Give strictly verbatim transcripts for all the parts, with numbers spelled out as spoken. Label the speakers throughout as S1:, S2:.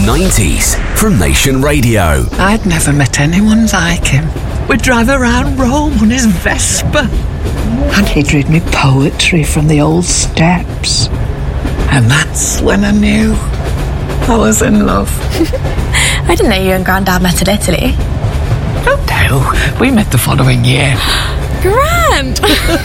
S1: nineties from Nation Radio.
S2: I'd never met anyone like him. We'd drive around Rome on his Vespa. And he'd read me poetry from the old steps. And that's when I knew I was in love.
S3: I didn't know you and Grandad met in Italy.
S2: Oh no, we met the following year.
S3: Grand!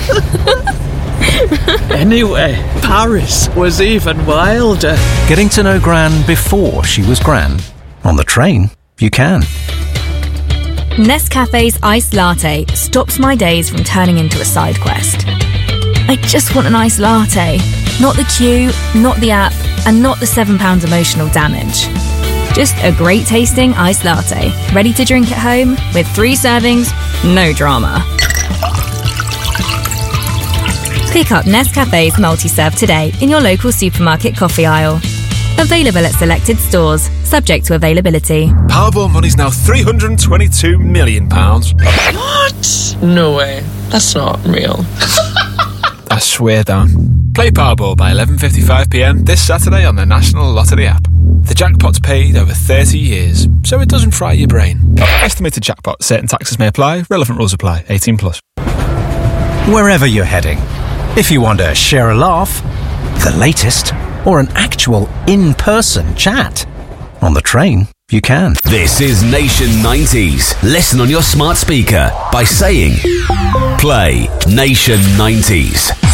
S2: Anyway, Paris was even wilder.
S4: Getting to know Gran before she was Gran. On the train, you can.
S5: Nescafe's iced latte stops my days from turning into a side quest. I just want an iced latte. Not the queue, not the app, and not the seven pounds emotional damage. Just a great tasting iced latte, ready to drink at home with three servings, no drama. Pick up Nescafe's multi-serve today in your local supermarket coffee aisle. Available at selected stores, subject to availability.
S6: Powerball money's now three hundred twenty-two million pounds.
S2: What? No way. That's not real.
S6: I swear down. Play Powerball by eleven fifty-five p m this Saturday on the National Lottery app. The jackpot's paid over thirty years, so it doesn't fry your brain. Estimated jackpot. Certain taxes may apply. Relevant rules apply. eighteen plus.
S4: Wherever you're heading, if you want to share a laugh, the latest, or an actual in-person chat, on the train, you can.
S1: This is Nation nineties. Listen on your smart speaker by saying, play Nation nineties.